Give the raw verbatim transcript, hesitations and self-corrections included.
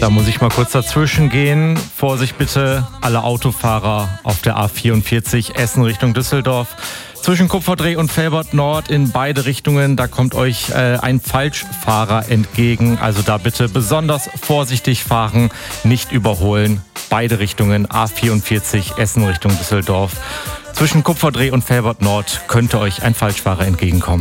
Da muss ich mal kurz dazwischen gehen. Vorsicht bitte, alle Autofahrer auf der A vierundvierzig Essen Richtung Düsseldorf. Zwischen Kupferdreh und Velbert Nord in beide Richtungen, da kommt euch äh, ein Falschfahrer entgegen. Also da bitte besonders vorsichtig fahren, nicht überholen. Beide Richtungen, A vierundvierzig Essen Richtung Düsseldorf. Zwischen Kupferdreh und Velbert Nord könnte euch ein Falschfahrer entgegenkommen.